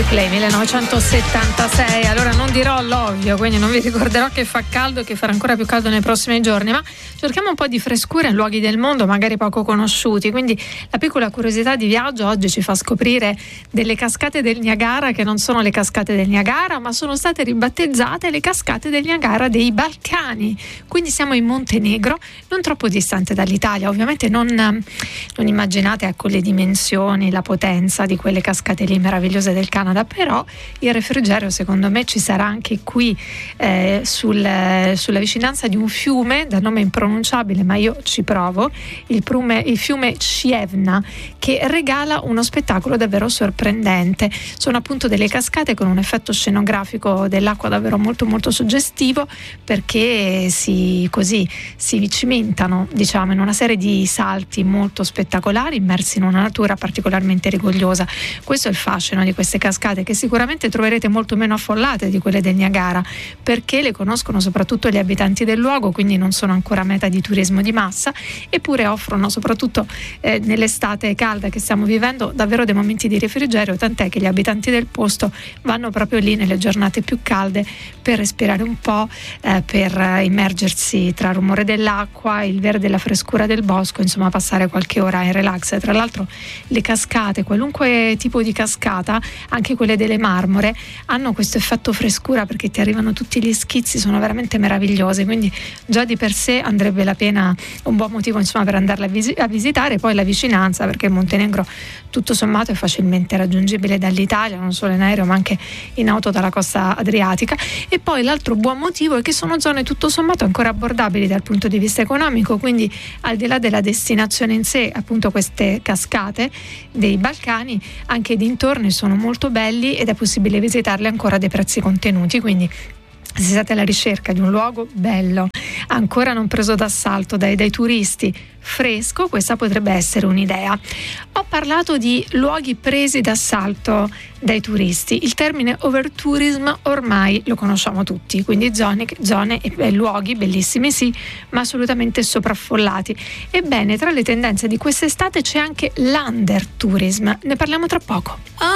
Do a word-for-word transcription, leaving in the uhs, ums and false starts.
Play millenovecentosettantasei. Allora non dirò l'ovvio, quindi non vi ricorderò che fa caldo e che farà ancora più caldo nei prossimi giorni, ma cerchiamo un po' di frescura in luoghi del mondo magari poco conosciuti. Quindi la piccola curiosità di viaggio oggi ci fa scoprire delle cascate del Niagara che non sono le cascate del Niagara, ma sono state ribattezzate le cascate del Niagara dei Balcani. Quindi siamo in Montenegro, non troppo distante dall'Italia. Ovviamente non, non immaginate ecco le dimensioni, la potenza di quelle cascate lì meravigliose del Canada, però il refrigerio secondo me ci sarà anche qui eh, sul, sulla vicinanza di un fiume dal nome impronunciabile, ma io ci provo, il, prume, il fiume Scievna, che regala uno spettacolo davvero sorprendente. Sono appunto delle cascate con un effetto scenografico dell'acqua davvero molto molto suggestivo, perché si, così, si cimentano diciamo in una serie di salti molto spettacolari immersi in una natura particolarmente rigogliosa. Questo è il fascino di queste cascate, che sicuramente troverete molto meno affollate di quelle del Niagara, perché le conoscono soprattutto gli abitanti del luogo, quindi non sono ancora meta di turismo di massa, eppure offrono soprattutto eh, nell'estate calda che stiamo vivendo davvero dei momenti di refrigerio, tant'è che gli abitanti del posto vanno proprio lì nelle giornate più calde per respirare un po', eh, per immergersi tra il rumore dell'acqua, il verde e la frescura del bosco, insomma passare qualche ora in relax. Tra l'altro le cascate, qualunque tipo di cascata, anche quelle delle Marmore, hanno questo effetto frescura perché ti arrivano tutti gli schizzi, sono veramente meravigliose, quindi già di per sé andrebbe la pena, un buon motivo insomma per andarla a, vis- a visitare. Poi la vicinanza, perché il Montenegro tutto sommato è facilmente raggiungibile dall'Italia, non solo in aereo ma anche in auto dalla costa adriatica. E poi l'altro buon motivo è che sono zone tutto sommato ancora abbordabili dal punto di vista economico, quindi al di là della destinazione in sé, appunto queste cascate dei Balcani, anche i dintorni sono molto belli ed è possibile visitarli ancora a dei prezzi contenuti. Quindi se siete alla ricerca di un luogo bello, ancora non preso d'assalto dai, dai turisti, fresco, questa potrebbe essere un'idea. Ho parlato di luoghi presi d'assalto dai turisti. Il termine overtourism ormai lo conosciamo tutti, quindi zone, zone e luoghi bellissimi sì, ma assolutamente sopraffollati. Ebbene, tra le tendenze di quest'estate c'è anche l'undertourism. Ne parliamo tra poco.